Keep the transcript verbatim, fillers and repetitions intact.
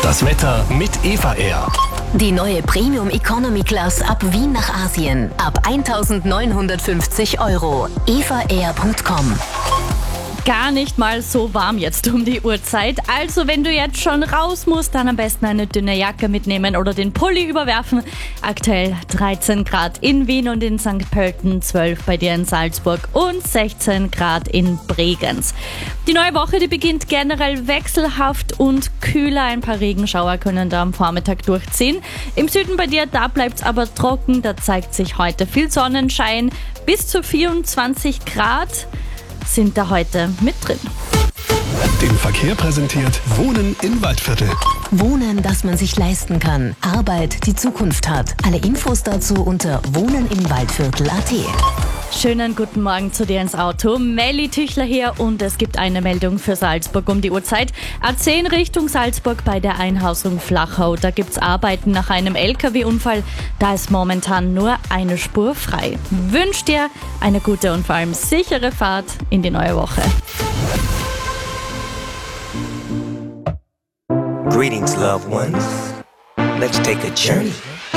Das Wetter mit Eva Air. Die neue Premium Economy Class ab Wien nach Asien. Ab eintausendneunhundertfünfzig Euro. eva air punkt com. Gar nicht mal so warm jetzt um die Uhrzeit. Also wenn du jetzt schon raus musst, dann am besten eine dünne Jacke mitnehmen oder den Pulli überwerfen. Aktuell dreizehn Grad in Wien und in Sankt Pölten, zwölf bei dir in Salzburg und sechzehn Grad in Bregenz. Die neue Woche, die beginnt generell wechselhaft und kühler. Ein paar Regenschauer können da am Vormittag durchziehen. Im Süden bei dir, da bleibt es aber trocken. Da zeigt sich heute viel Sonnenschein. Bis zu vierundzwanzig Grad sind da heute mit drin. Den Verkehr präsentiert Wohnen in Waldviertel. Wohnen, das man sich leisten kann. Arbeit, die Zukunft hat. Alle Infos dazu unter wohneninwaldviertel punkt at. Schönen guten Morgen zu dir ins Auto. Melli Tüchler hier und es gibt eine Meldung für Salzburg um die Uhrzeit. A zehn Richtung Salzburg bei der Einhausung Flachau. Da gibt's Arbeiten nach einem L K W-Unfall. Da ist momentan nur eine Spur frei. Wünsch dir eine gute und vor allem sichere Fahrt in die neue Woche. Greetings, loved ones. Let's take a journey